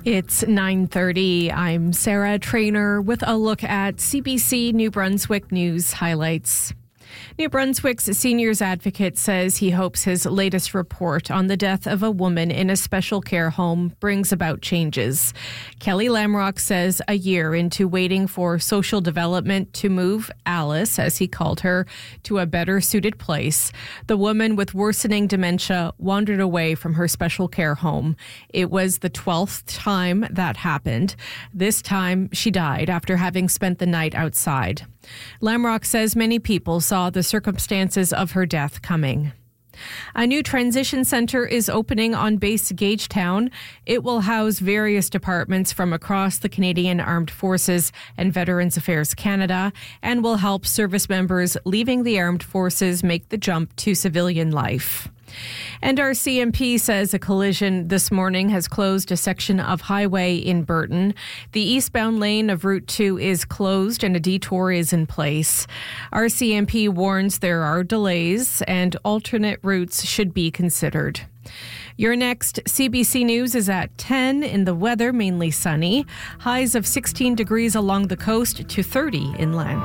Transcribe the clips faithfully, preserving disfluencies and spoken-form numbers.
It's nine thirty. I'm Sarah Trainer with a look at C B C New Brunswick News highlights. New Brunswick's seniors advocate says he hopes his latest report on the death of a woman in a special care home brings about changes. Kelly Lamrock says a year into waiting for social development to move Alice, as he called her, to a better suited place, the woman with worsening dementia wandered away from her special care home. It was the twelfth time that happened. This time she died after having spent the night outside. Lamrock says many people saw the circumstances of her death coming. A new transition centre is opening on base Gagetown. It will house various departments from across the Canadian Armed Forces and Veterans Affairs Canada and will help service members leaving the armed forces make the jump to civilian life. And our C M P says a collision this morning has closed a section of highway in Burton. The eastbound lane of Route two is closed and a detour is in place. Our C M P warns there are delays and alternate routes should be considered. Your next C B C News is at ten. In the weather, mainly sunny. Highs of sixteen degrees along the coast to thirty inland.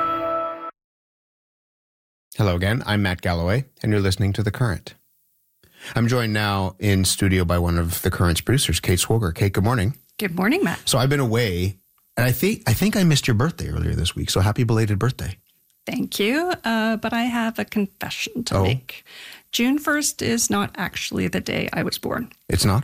Hello again, I'm Matt Galloway, and you're listening to The Current. I'm joined now in studio by one of The Current's producers, Kate Swoger. Kate, good morning. Good morning, Matt. So I've been away, and I think I think I missed your birthday earlier this week, so happy belated birthday. Thank you, uh, but I have a confession to oh. make. June first is not actually the day I was born. It's not?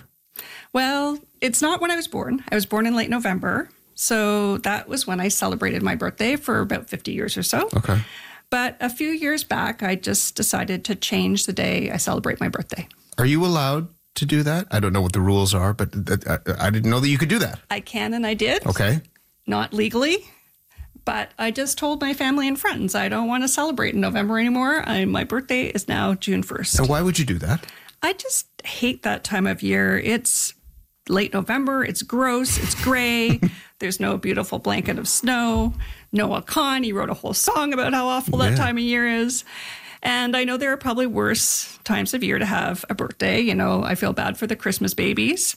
Well, it's not when I was born. I was born in late November, so that was when I celebrated my birthday for about fifty years or so. Okay. But a few years back, I just decided to change the day I celebrate my birthday. Are you allowed to do that? I don't know what the rules are, but I didn't know that you could do that. I can and I did. Okay. Not legally, but I just told my family and friends I don't want to celebrate in November anymore. I, my birthday is now June first. And why would you do that? I just hate that time of year. It's late November. It's gross. It's gray. There's no beautiful blanket of snow. Noah Kahn, he wrote a whole song about how awful that yeah. time of year is. And I know there are probably worse times of year to have a birthday. You know, I feel bad for the Christmas babies.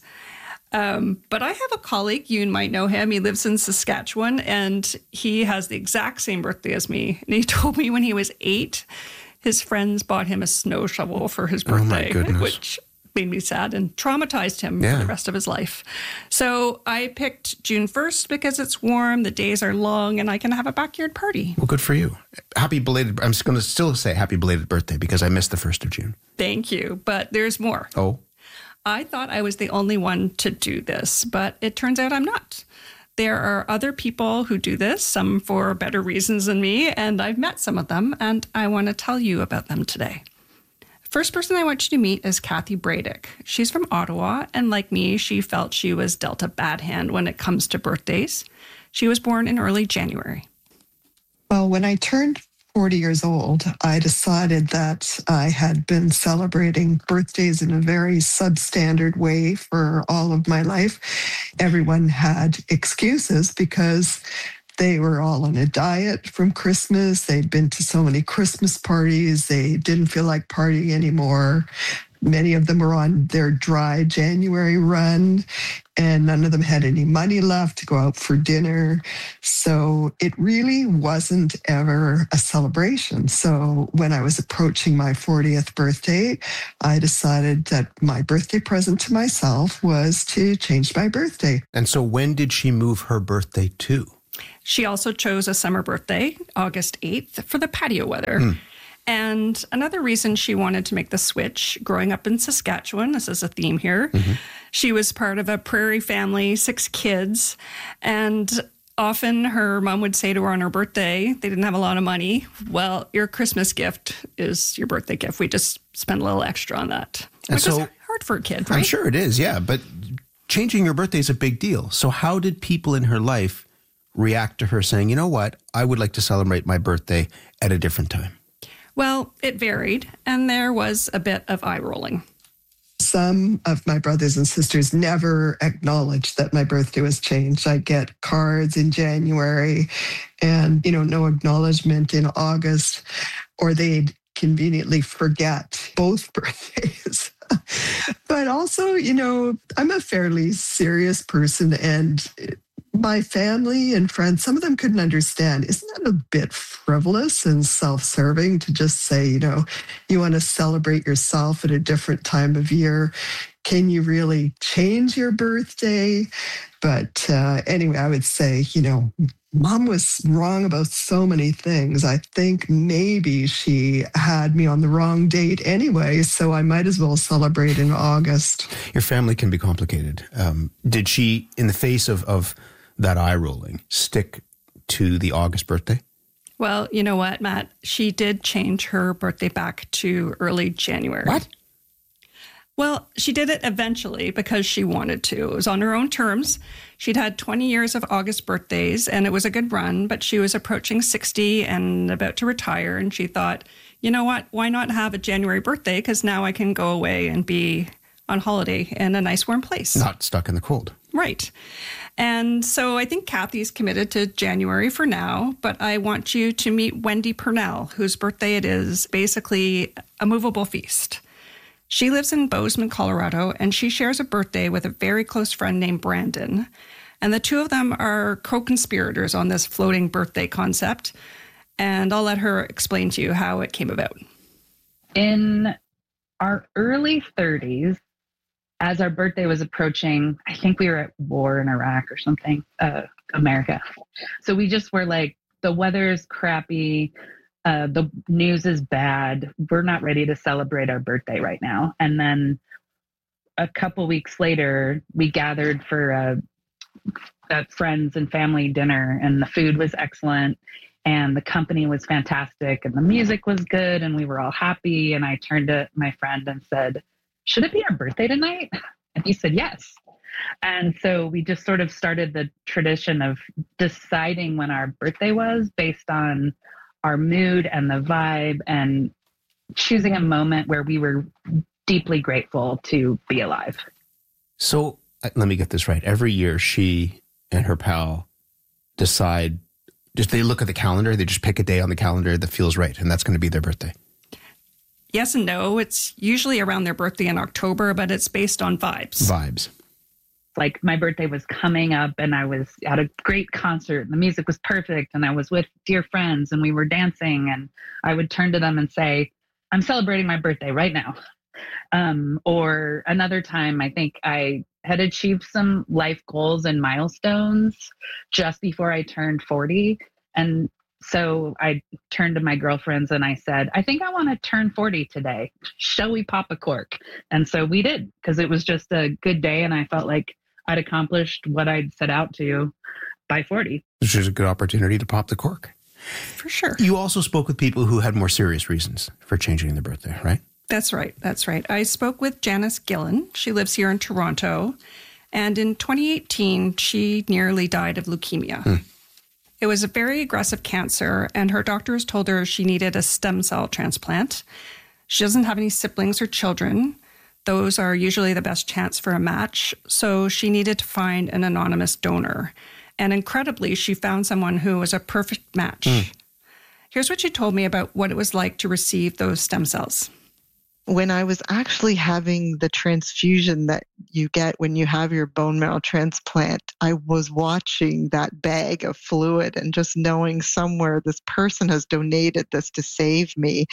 Um, but I have a colleague, you might know him. He lives in Saskatchewan, and he has the exact same birthday as me. And he told me when he was eight, his friends bought him a snow shovel for his birthday, oh my goodness. which made me sad and traumatized him yeah. for the rest of his life. So I picked June first because it's warm, the days are long, and I can have a backyard party. Well, good for you. Happy belated, I'm just going to still say happy belated birthday because I missed the first of June. Thank you, but there's more. Oh? I thought I was the only one to do this, but it turns out I'm not. There are other people who do this, some for better reasons than me, and I've met some of them, and I want to tell you about them today. First person I want you to meet is Kathy Bradick. She's from Ottawa, and like me, she felt she was dealt a bad hand when it comes to birthdays. She was born in early January. Well, when I turned forty years old, I decided that I had been celebrating birthdays in a very substandard way for all of my life. Everyone had excuses because they were all on a diet from Christmas. They'd been to so many Christmas parties. They didn't feel like partying anymore. Many of them were on their dry January run, and none of them had any money left to go out for dinner. So it really wasn't ever a celebration. So when I was approaching my fortieth birthday, I decided that my birthday present to myself was to change my birthday. And so when did she move her birthday to? She also chose a summer birthday, August eighth, for the patio weather. Mm. And another reason she wanted to make the switch, growing up in Saskatchewan, this is a theme here, mm-hmm. she was part of a prairie family, six kids, and often her mom would say to her on her birthday, they didn't have a lot of money, well, your Christmas gift is your birthday gift. We just spent a little extra on that. And which so, is hard for a kid, right? I'm sure it is, yeah, but changing your birthday is a big deal. So how did people in her life react to her saying, you know what, I would like to celebrate my birthday at a different time? Well, it varied, and there was a bit of eye rolling. Some of my brothers and sisters never acknowledged that my birthday was changed. I get cards in January and, you know, no acknowledgement in August, or they'd conveniently forget both birthdays But also, you know, I'm a fairly serious person, and my family and friends, some of them couldn't understand. Isn't that a bit frivolous and self-serving to just say, you know, you want to celebrate yourself at a different time of year? Can you really change your birthday? But uh, anyway, I would say, you know, Mom was wrong about so many things. I think maybe she had me on the wrong date anyway, so I might as well celebrate in August. Your family can be complicated. Um, did she, in the face of, of that eye rolling, stick to the August birthday? Well, you know what, Matt? She did change her birthday back to early January. What? Well, she did it eventually because she wanted to. It was on her own terms. She'd had twenty years of August birthdays, and it was a good run, but she was approaching sixty and about to retire, and she thought, you know what, why not have a January birthday? Because now I can go away and be on holiday in a nice warm place. Not stuck in the cold. Right. And so I think Kathy's committed to January for now, but I want you to meet Wendy Purnell, whose birthday it is, basically a movable feast. She lives in Bozeman, Colorado, and she shares a birthday with a very close friend named Brandon. And the two of them are co-conspirators on this floating birthday concept. And I'll let her explain to you how it came about. In our early thirties, as our birthday was approaching, I think we were at war in Iraq or something, uh, America. So we just were like, the weather is crappy. Uh, the news is bad. We're not ready to celebrate our birthday right now. And then a couple weeks later, we gathered for a, a friends and family dinner, and the food was excellent, and the company was fantastic, and the music was good, and we were all happy. And I turned to my friend and said, should it be our birthday tonight? And he said, yes. And so we just sort of started the tradition of deciding when our birthday was based on our mood and the vibe, and choosing a moment where we were deeply grateful to be alive. So let me get this right. Every year she and her pal decide, just they look at the calendar, they just pick a day on the calendar that feels right, and that's going to be their birthday. Yes and no. It's usually around their birthday in October, but it's based on vibes. Vibes. Like my birthday was coming up, and I was at a great concert, and the music was perfect, and I was with dear friends, and we were dancing, and I would turn to them and say, I'm celebrating my birthday right now. Um, or another time, I think I had achieved some life goals and milestones just before I turned forty. And so I turned to my girlfriends and I said, I think I want to turn forty today. Shall we pop a cork? And so we did, because it was just a good day, and I felt like I'd accomplished what I'd set out to by forty. Which is a good opportunity to pop the cork. For sure. You also spoke with people who had more serious reasons for changing their birthday, right? That's right. That's right. I spoke with Janice Gillen. She lives here in Toronto. And in twenty eighteen, she nearly died of leukemia. Hmm. It was a very aggressive cancer, and her doctors told her she needed a stem cell transplant. She doesn't have any siblings or children. Those are usually the best chance for a match. So she needed to find an anonymous donor. And incredibly, she found someone who was a perfect match. Mm. Here's what she told me about what it was like to receive those stem cells. When I was actually having the transfusion that you get when you have your bone marrow transplant, I was watching that bag of fluid and just knowing somewhere this person has donated this to save me.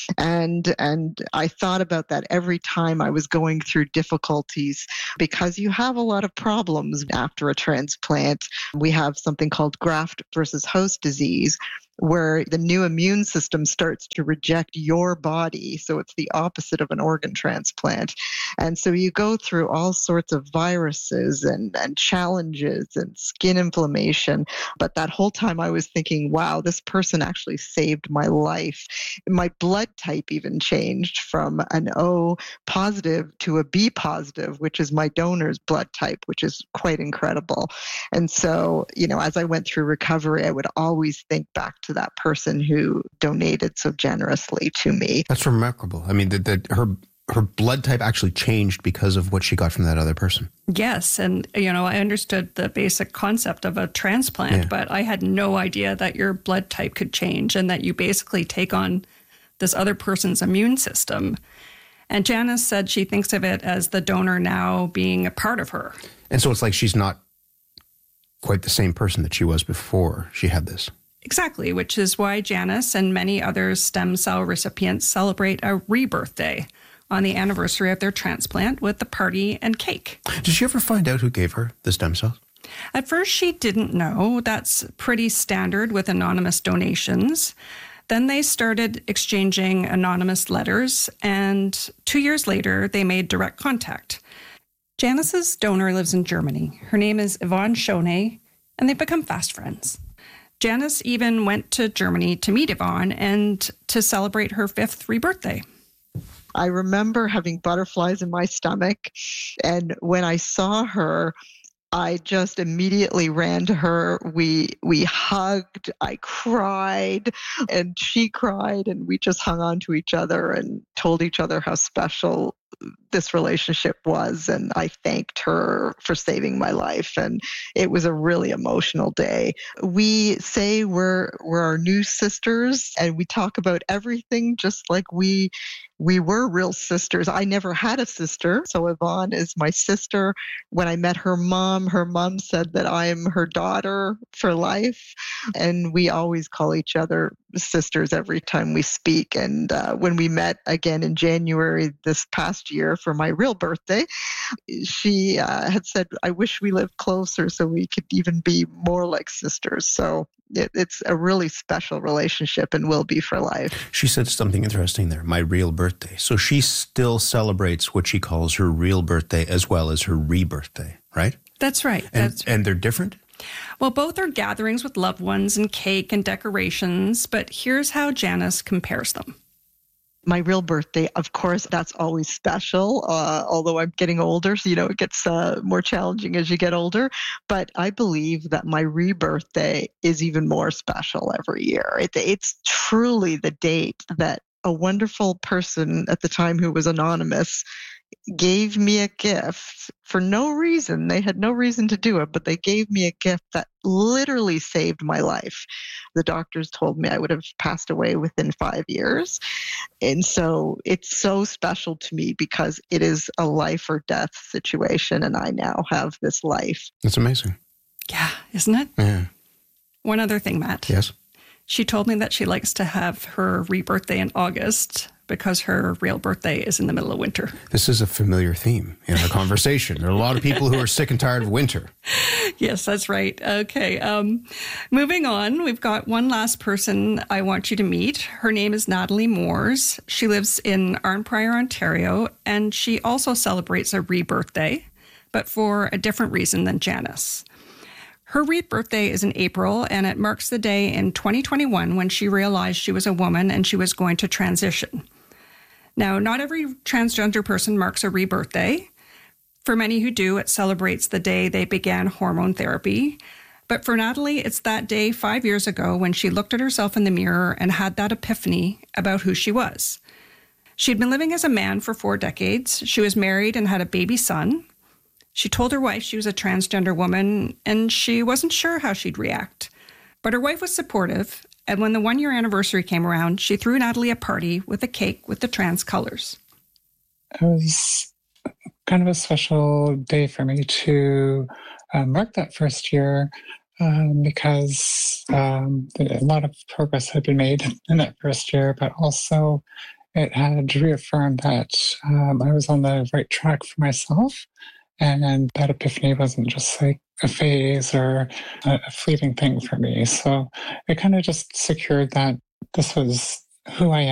And and I thought about that every time I was going through difficulties, because you have a lot of problems after a transplant. We have something called graft versus host disease, where the new immune system starts to reject your body. So it's the opposite of an organ transplant. And so you go through all sorts of viruses and, and challenges and skin inflammation. But that whole time I was thinking, wow, this person actually saved my life. My blood type even changed from an O positive to a B positive, which is my donor's blood type, which is quite incredible. And so, you know, as I went through recovery, I would always think back to that person who donated so generously to me. That's remarkable. I mean, that that her her blood type actually changed because of what she got from that other person. Yes, and you know, I understood the basic concept of a transplant, yeah. but I had no idea that your blood type could change and that you basically take on this other person's immune system. And Janice said she thinks of it as the donor now being a part of her. And so it's like she's not quite the same person that she was before she had this. Exactly, which is why Janice and many other stem cell recipients celebrate a rebirth day on the anniversary of their transplant with a party and cake. Did she ever find out who gave her the stem cells? At first, she didn't know. That's pretty standard with anonymous donations. Then they started exchanging anonymous letters, and two years later, they made direct contact. Janice's donor lives in Germany. Her name is Yvonne Schone, and they've become fast friends. Janice even went to Germany to meet Yvonne and to celebrate her fifth rebirthday. I remember having butterflies in my stomach, and when I saw her, I just immediately ran to her. We we hugged, I cried, and she cried, and we just hung on to each other and told each other how special this relationship was. And I thanked her for saving my life. And it was a really emotional day. We say we're we're our new sisters, and we talk about everything just like we we were real sisters. I never had a sister, so Yvonne is my sister. When I met her mom, her mom said that I am her daughter for life, and we always call each other sisters every time we speak. And uh, when we met again in January this past year for my real birthday, she uh, had said, I wish we lived closer so we could even be more like sisters. So it, it's a really special relationship and will be for life. She said something interesting there, my real birthday. So she still celebrates what she calls her real birthday as well as her rebirthday, right? That's right. And, That's and they're different? Well, both are gatherings with loved ones and cake and decorations, but here's how Janice compares them. My real birthday, of course, that's always special, uh, although I'm getting older, so, you know, it gets uh, more challenging as you get older. But I believe that my rebirthday is even more special every year. It, it's truly the date that a wonderful person at the time who was anonymous gave me a gift for no reason. They had no reason to do it, but they gave me a gift that literally saved my life. The doctors told me I would have passed away within five years. And so it's so special to me because it is a life or death situation, and I now have this life. That's amazing. Yeah, isn't it? Yeah. One other thing, Matt. Yes. She told me that she likes to have her rebirthday in August because her real birthday is in the middle of winter. This is a familiar theme in our conversation. There are a lot of people who are sick and tired of winter. Yes, that's right. Okay. Um, moving on, we've got one last person I want you to meet. Her name is Natalie Moores. She lives in Arnprior, Ontario, and she also celebrates a rebirthday, but for a different reason than Janice. Her rebirthday is in April, and it marks the day in twenty twenty-one when she realized she was a woman and she was going to transition. Now, not every transgender person marks a rebirthday. For many who do, it celebrates the day they began hormone therapy. But for Natalie, it's that day five years ago when she looked at herself in the mirror and had that epiphany about who she was. She'd been living as a man for four decades. She was married and had a baby son. She told her wife she was a transgender woman, and she wasn't sure how she'd react. But her wife was supportive, and when the one-year anniversary came around, she threw Natalie a party with a cake with the trans colors. It was kind of a special day for me to uh, mark that first year um, because um, a lot of progress had been made in that first year, but also it had reaffirmed that um, I was on the right track for myself. And that epiphany wasn't just like a phase or a fleeting thing for me. So it kind of just secured that this was who I